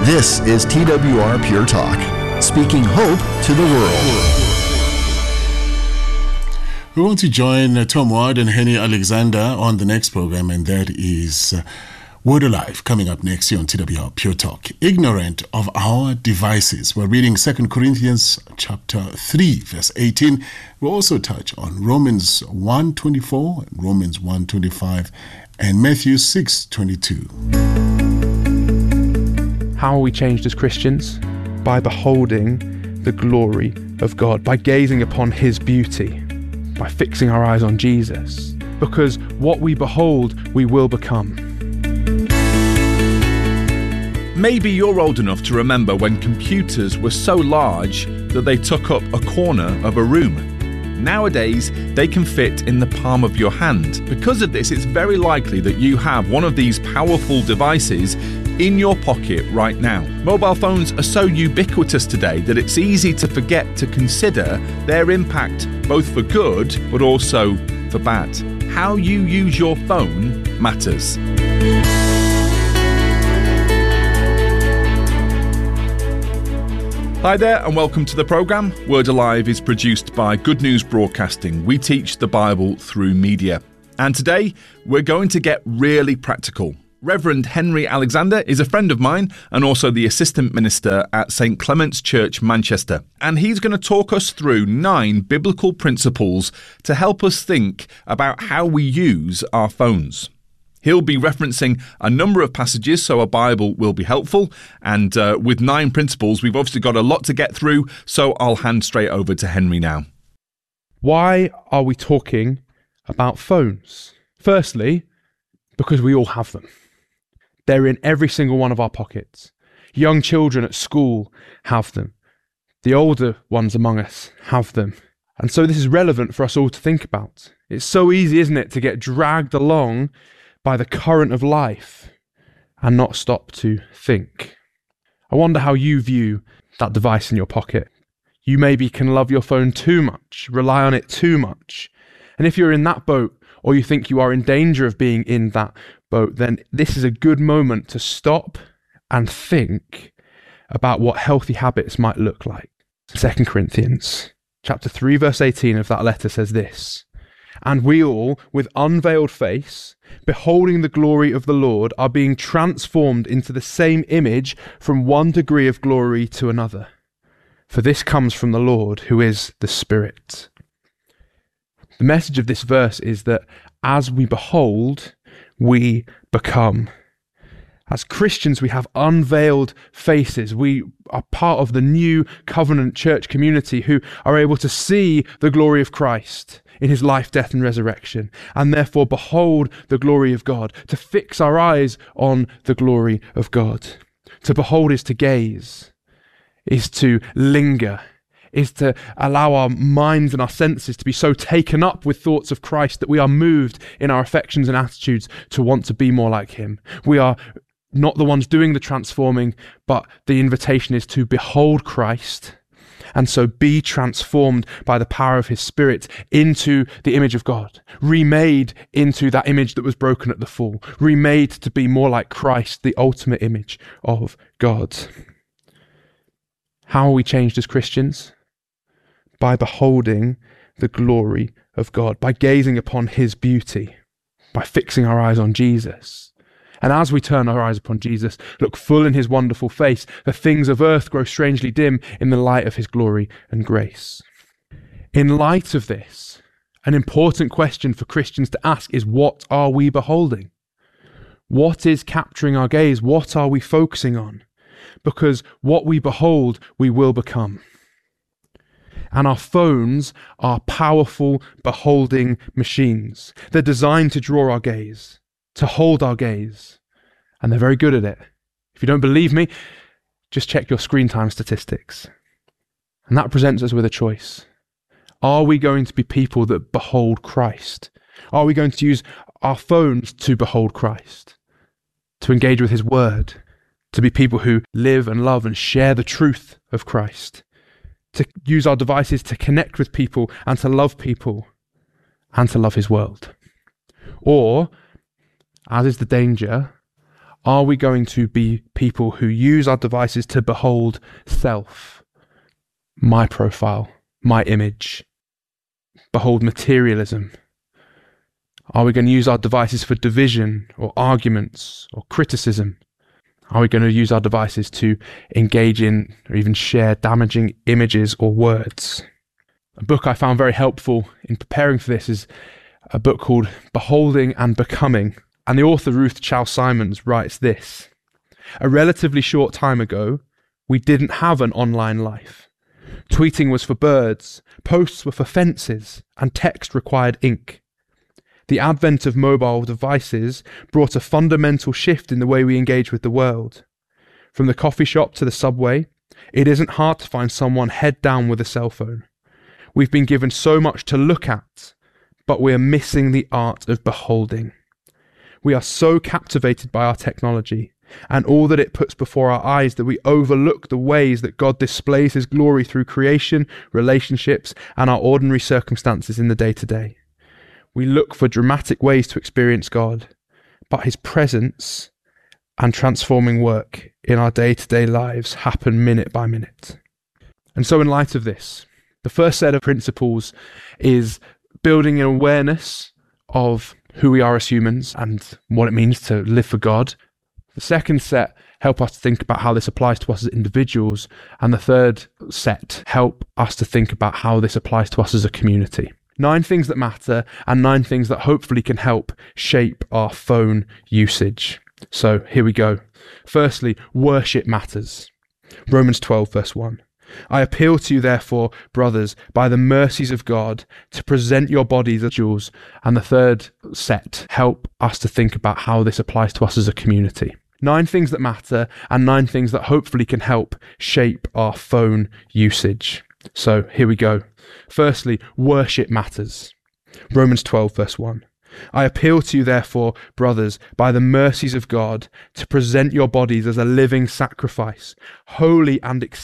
This is TWR Pure Talk, speaking hope to the world. We want to join Tom Ward and Henny Alexander on the next program, and that is Word Alive, coming up next here on TWR Pure Talk. Ignorant of our devices. We're reading 2 Corinthians chapter 3, verse 18. We'll also touch on Romans 1:24, Romans 1:25, and Matthew 6:22. How are we changed as Christians? By beholding the glory of God, by gazing upon His beauty, by fixing our eyes on Jesus. Because what we behold, we will become. Maybe you're old enough to remember when computers were so large that they took up a corner of a room. Nowadays, they can fit in the palm of your hand. Because of this, it's very likely that you have one of these powerful devices in your pocket right now. Mobile phones are so ubiquitous today that it's easy to forget to consider their impact both for good but also for bad. How you use your phone matters. Hi there and welcome to the programme. Word Alive is produced by Good News Broadcasting. We teach the Bible through media. And today we're going to get really practical. Reverend Henry Alexander is a friend of mine and also the assistant minister at St Clement's Church, Manchester. And he's going to talk us through 9 biblical principles to help us think about how we use our phones. He'll be referencing a number of passages, so a Bible will be helpful. And with 9 principles, we've obviously got a lot to get through, so I'll hand straight over to Henry now. Why are we talking about phones? Firstly, because we all have them. They're in every single one of our pockets. Young children at school have them. The older ones among us have them. And so this is relevant for us all to think about. It's so easy, isn't it, to get dragged along by the current of life and not stop to think. I wonder how you view that device in your pocket. You maybe can love your phone too much, rely on it too much. And if you're in that boat, or you think you are in danger of being in that boat, then this is a good moment to stop and think about what healthy habits might look like. 2 Corinthians chapter 3, verse 18 of that letter says this: "And we all, with unveiled face, beholding the glory of the Lord, are being transformed into the same image from one degree of glory to another. For this comes from the Lord, who is the Spirit." The message of this verse is that as we behold, we become. As Christians, we have unveiled faces. We are part of the new covenant church community who are able to see the glory of Christ in his life, death, and resurrection, and therefore behold the glory of God. To fix our eyes on the glory of God. To behold is to gaze, is to linger, is to allow our minds and our senses to be so taken up with thoughts of Christ that we are moved in our affections and attitudes to want to be more like him. We are not the ones doing the transforming, but the invitation is to behold Christ and so be transformed by the power of his Spirit into the image of God, remade into that image that was broken at the fall, remade to be more like Christ, the ultimate image of God. How are we changed as Christians? By beholding the glory of God, by gazing upon his beauty, by fixing our eyes on Jesus. And as we turn our eyes upon Jesus, look full in his wonderful face, the things of earth grow strangely dim in the light of his glory and grace. In light of this, an important question for Christians to ask is, what are we beholding? What is capturing our gaze? What are we focusing on? Because what we behold, we will become. And our phones are powerful beholding machines. They're designed to draw our gaze, to hold our gaze, and they're very good at it. If you don't believe me, just check your screen time statistics. And that presents us with a choice. Are we going to be people that behold Christ? Are we going to use our phones to behold Christ, to engage with his word, to be people who live and love and share the truth of Christ, to use our devices to connect with people and to love people and to love his world? Or, as is the danger, Are we going to be people who use our devices to behold self, my profile, my image, behold materialism? Are we going to use our devices for division or arguments or criticism? Are we going to use our devices to engage in or even share damaging images or words? A book I found very helpful in preparing for this is a book called Beholding and Becoming. And the author, Ruth Chou Simons, writes this: a relatively short time ago, we didn't have an online life. Tweeting was for birds, posts were for fences, and text required ink. The advent of mobile devices brought a fundamental shift in the way we engage with the world. From the coffee shop to the subway, it isn't hard to find someone head down with a cell phone. We've been given so much to look at, but we are missing the art of beholding. We are so captivated by our technology and all that it puts before our eyes that we overlook the ways that God displays his glory through creation, relationships, and our ordinary circumstances in the day-to-day. We look for dramatic ways to experience God, but his presence and transforming work in our day-to-day lives happen minute by minute. And so in light of this, the first set of principles is building an awareness of who we are as humans and what it means to live for God. The second set help us to think about how this applies to us as individuals. And the third set help us to think about how this applies to us as a community. 9 things that matter and 9 things that hopefully can help shape our phone usage. So here we go. Firstly, worship matters. Romans 12 verse 1. I appeal to you, therefore, brothers, by the mercies of God, to present your bodies as jewels. And the third set help us to think about how this applies to us as a community. 9 things that matter and 9 things that hopefully can help shape our phone usage. So here we go. Firstly, worship matters. Romans 12 verse 1. I appeal to you, therefore, brothers, by the mercies of God, to present your bodies as a living sacrifice, holy and